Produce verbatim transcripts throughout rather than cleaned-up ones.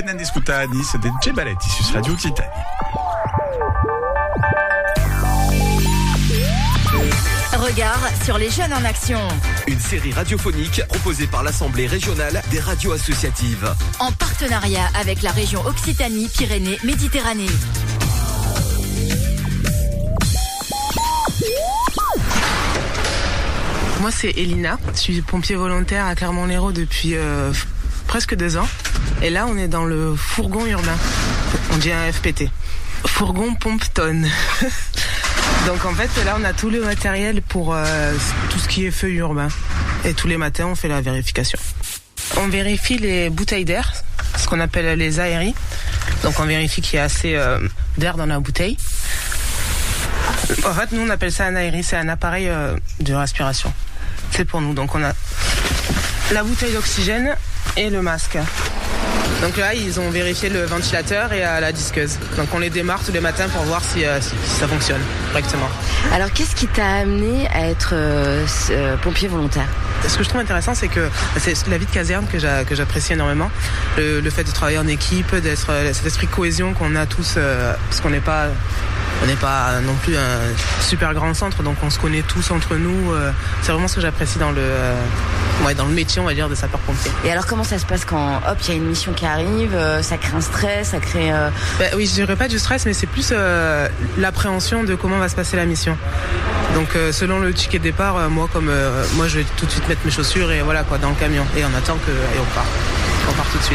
Appena Discutani de Gebaletti su Radio Occitanie. Regard sur les jeunes en action. Une série radiophonique proposée par l'Assemblée régionale des radios associatives. En partenariat avec la région Occitanie-Pyrénées-Méditerranée. Moi, c'est Elina. Je suis pompier volontaire à Clermont-Lérault depuis euh, presque deux ans. Et là, on est dans le fourgon urbain. On dit un F P T. Fourgon pompe-tonne. Donc en fait, là, on a tout le matériel pour euh, tout ce qui est feu urbain. Et tous les matins, on fait la vérification. On vérifie les bouteilles d'air, ce qu'on appelle les aéries. Donc on vérifie qu'il y a assez euh, d'air dans la bouteille. En fait, nous, on appelle ça un aérie, c'est un appareil euh, de respiration. C'est pour nous. Donc on a la bouteille d'oxygène et le masque. Donc là, ils ont vérifié le ventilateur et euh, la disqueuse. Donc on les démarre tous les matins pour voir si, euh, si, si ça fonctionne correctement. Alors qu'est-ce qui t'a amené à être euh, euh, pompier volontaire ? Ce que je trouve intéressant, c'est que c'est la vie de caserne que, j'a, que j'apprécie énormément. Le, le fait de travailler en équipe, d'être cet esprit de cohésion qu'on a tous, euh, parce qu'on n'est pas... On n'est pas non plus un super grand centre, donc on se connaît tous entre nous. C'est vraiment ce que j'apprécie dans le, euh, ouais, dans le métier, on va dire, de sapeur-pompier. Et alors, comment ça se passe quand, hop, il y a une mission qui arrive, euh, ça crée un stress, ça crée... Euh... Bah, oui, je dirais pas du stress, mais c'est plus euh, l'appréhension de comment va se passer la mission. Donc, euh, selon le ticket de départ, euh, moi, comme euh, moi, je vais tout de suite mettre mes chaussures et voilà quoi, dans le camion. Et on attend que, et on part. On part tout de suite.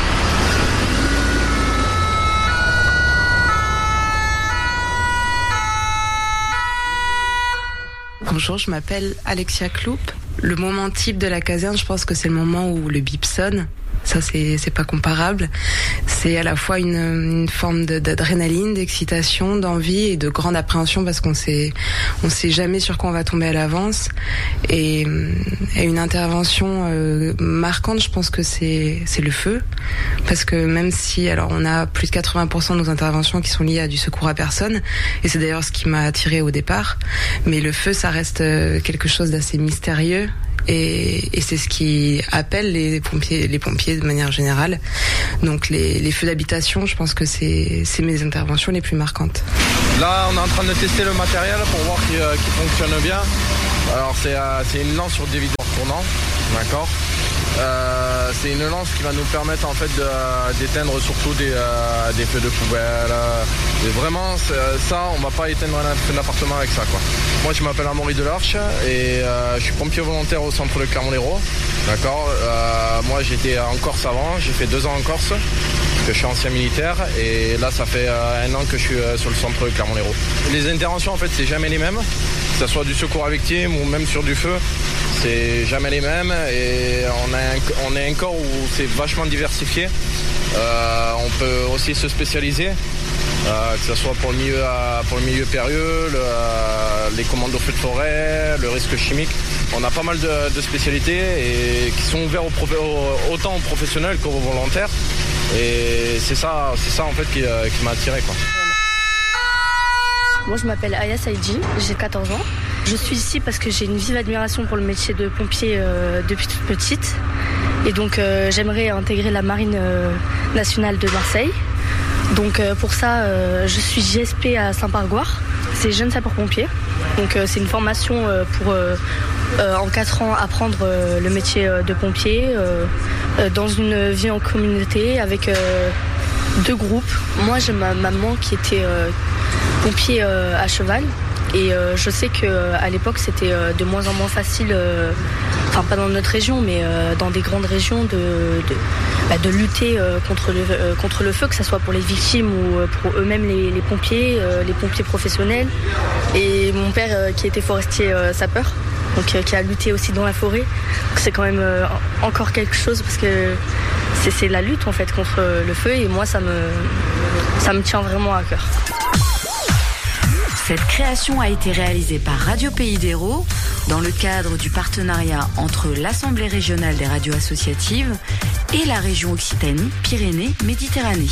Bonjour, je m'appelle Alexia Kloup. Le moment type de la caserne, je pense que c'est le moment où le bip sonne. Ça, c'est, c'est pas comparable. C'est à la fois une, une forme de, d'adrénaline, d'excitation, d'envie et de grande appréhension parce qu'on sait, on sait jamais sur quoi on va tomber à l'avance. Et, et une intervention euh, marquante, je pense que c'est, c'est le feu. Parce que même si, alors on a plus de quatre-vingts pour cent de nos interventions qui sont liées à du secours à personne, et c'est d'ailleurs ce qui m'a attirée au départ, mais le feu, ça reste quelque chose d'assez mystérieux. Et, et c'est ce qui appelle les pompiers, les pompiers de manière générale. Donc les, les feux d'habitation, je pense que c'est, c'est mes interventions les plus marquantes. Là, on est en train de tester le matériel pour voir qu'il, euh, qu'il fonctionne bien. Alors c'est, euh, c'est une lance sur dévideur tournant, d'accord. Euh, c'est une lance qui va nous permettre en fait de, d'éteindre surtout des, euh, des feux de poubelle. Et vraiment, ça, on va pas éteindre un feu d'appartement avec ça, quoi. Moi, je m'appelle Amaury Delarche et euh, je suis pompier volontaire au centre de Clermont-Lérault. D'accord. Euh, moi, j'étais en Corse avant. J'ai fait deux ans en Corse, parce que je suis ancien militaire. Et là, ça fait euh, un an que je suis euh, sur le centre de Clermont-Lérault. Les interventions, en fait, c'est jamais les mêmes. Que ce soit du secours à victime ou même sur du feu, c'est jamais les mêmes. Et on a un, on a un corps où c'est vachement diversifié. Euh, on peut aussi se spécialiser. Euh, que ce soit pour le milieu, euh, pour le milieu périlleux, le, euh, les commandos feux de forêt, le risque chimique. On a pas mal de, de spécialités et qui sont ouvertes au, au, autant aux professionnels qu'aux volontaires. Et c'est ça, c'est ça en fait qui, euh, qui m'a attiré, quoi. Moi, je m'appelle Aya Saïdji, j'ai quatorze ans. Je suis ici parce que j'ai une vive admiration pour le métier de pompier euh, depuis toute petite. Et donc, euh, j'aimerais intégrer la Marine euh, nationale de Marseille. Donc, euh, pour ça, euh, je suis J S P à Saint-Pargoire. C'est jeune sapeur-pompier. Donc, euh, c'est une formation euh, pour, euh, euh, en quatre ans, apprendre euh, le métier euh, de pompier euh, euh, dans une vie en communauté avec euh, deux groupes. Moi, j'ai ma maman qui était euh, pompier euh, à cheval. Et euh, je sais qu'à l'époque, c'était euh, de moins en moins facile, euh, enfin pas dans notre région, mais euh, dans des grandes régions, de, de, bah, de lutter euh, contre, le, euh, contre le feu, que ce soit pour les victimes ou euh, pour eux-mêmes les, les pompiers, euh, les pompiers professionnels. Et mon père euh, qui était forestier euh, sapeur, donc euh, qui a lutté aussi dans la forêt. Donc, c'est quand même euh, encore quelque chose parce que c'est, c'est la lutte en fait contre le feu et moi ça me, ça me tient vraiment à cœur. Cette création a été réalisée par Radio Pays d'Hérault dans le cadre du partenariat entre l'Assemblée régionale des radios associatives et la région Occitanie-Pyrénées-Méditerranée.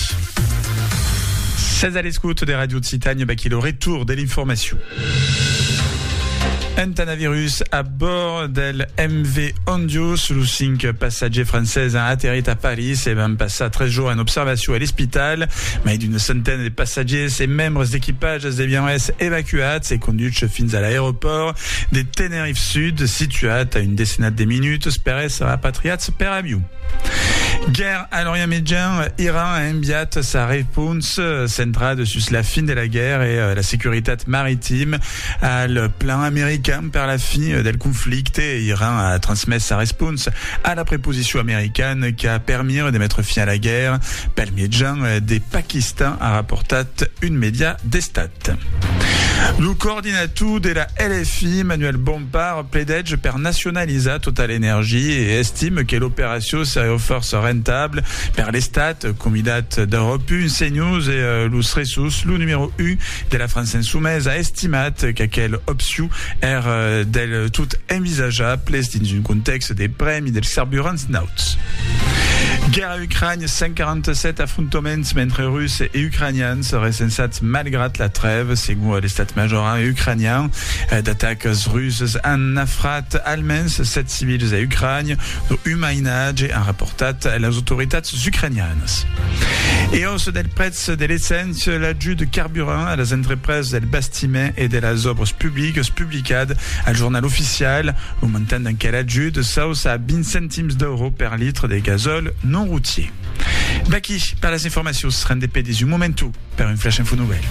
seize à l'escoute des radios Occitanie, bah, qui est le retour de l'information. Un coronavirus à bord del M V Ondius, le cinq passagers français a atterri à Paris et va passer treize jours en observation à l'hôpital. Mais d'une centaine de passagers et membres d'équipage deviennent évacués et conduits fins à l'aéroport de Tenerife Sud, situé à une décennie de minutes, espérés rapatriés per avion. Guerre à l'Orient Médian, Iran a envié sa réponse centrale sur la fin de la guerre et la sécurité maritime à le plan américain par la fin du conflit. Iran a transmis sa réponse à la préposition américaine qui a permis de mettre fin à la guerre. Per Médian des Pakistan a rapporté une média d'Estat. Le coordinateur de la L F I, Manuel Bompard, plaide per nationaliser Total Energy et estime que l'opération serait force rentable per l'Estat, Comitat d'Europe, CNews et los ressources, le numéro un de la France insoumise a estimé qu'aquelle option est del tout envisageable dans un contexte des premi dels carburants nauts. Guerre à Ukraine, cent quarante-sept affrontements entre Russes et Ukrainiens seraient sensats malgré la trêve, selon l'état-major ukrainien. D'attaques russes en afrat allemands, sept civils à Ukraine, de humainage et en rapportat les autorités ukrainiennes. Et hausse del prezzo de l'essence, l'adjut de carburant à les entreprises del bastiment et de las obres publiques publicades al journal officiel. Le montant d'un quel adjut de sauce à vingt centimes d'euros per litre de gazole non routier. Baki, par les informations, ce sera un D P des momentu per une flash info nouvelle.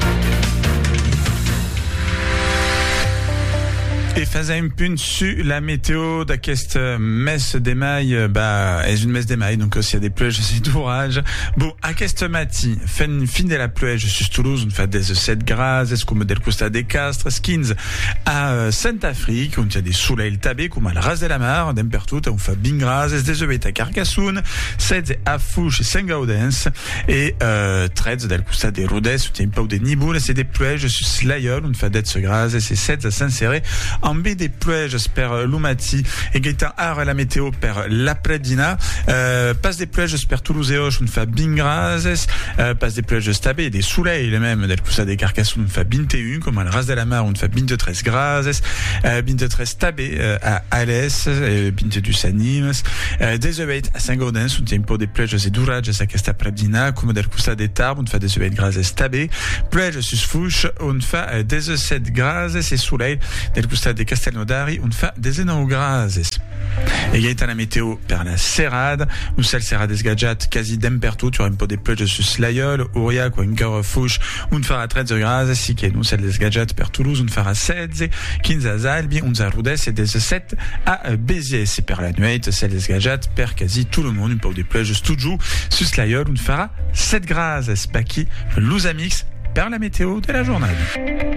Et faisant un punt sur la météo d'aquest mes de mai, bah, est une messe de mai, donc s'il y a des pluies, c'est d'orage. Bon, aquest mati, fin, fin de la pluie, sur Toulouse, on fait des sept grades, est-ce comme del Costa des Castres, skins à Saint-Afrique, on a des soleils tabés, comme à la Ras de la Mar, d'un partout, on fait bien grades, est des œufs à Carcassonne, sept à Fouche et Saint-Gaudens, et, euh, treize del Costa des Rodès, on a un peu de Niboules, c'est des pluies sur Slayol, on fait des grades, et c'est sept à Saint-Céré, en baie des pluies per Lumati et Gaëtan Ar la météo per l'après-dina euh, passe des pluies per Toulouse et Auch on fait bien grases euh, passe des pluies stabé des soleils les mêmes del Coussa des Carcassonne on fait vingt et un comme à la Ras de la Mar on fait vingt-trois grases euh, vingt-trois stabé euh, à Alès euh, vingt-deux Sanimes euh, des œufs à Saint-Gaudens on tient un peu des pluies et d'ourages à aquesta après-dina comme del Coussa des Tarbes on fait des œufs grases stabé pluies sur Fouche on fait euh, des sept grases et soleil del Coussa des Castelnaudari, on fait des énormes grases. Et il y a la météo per la Serrade, nous celle Serrade esgadjat quasi d'emperto, tu auras un peu des pluies sur Slayol, Aurillac ou encore Fouche, on fera treize grases, si que nous celle esgadjat per Toulouse, on fera seize, quinze à Zalbi, on a Roudès et des sept à Béziers. C'est per la nuit, celle esgadjat per quasi tout le monde, un peu des pluies juste toujours, sur Slayol, on fera sept grases. Baki, l'Ousamix, per la météo de la journée.